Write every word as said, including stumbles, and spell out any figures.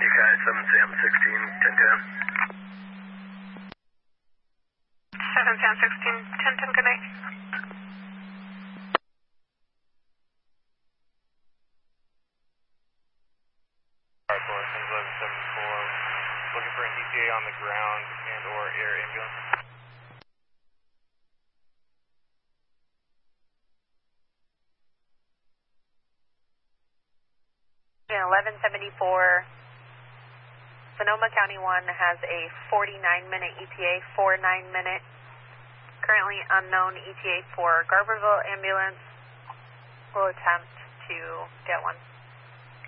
Yukai seven Sam sixteen ten ten. seven Sam sixteen ten ten, good night. eleven seventy-four, looking for an E T A on the ground and or air ambulance. eleven seventy-four, Sonoma County one has a forty-nine minute E T A, forty-nine minute. Currently unknown E T A for Garberville ambulance. We'll attempt to get one.